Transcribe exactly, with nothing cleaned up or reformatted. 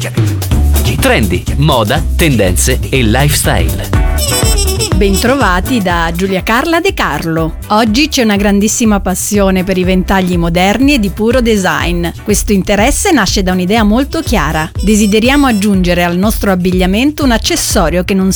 Trendy, moda, tendenze e lifestyle. Bentrovati da Giulia Carla De Carlo. Oggi c'è una grandissima passione per i ventagli moderni e di puro design. Questo interesse nasce da un'idea molto chiara. Desideriamo aggiungere al nostro abbigliamento un accessorio che non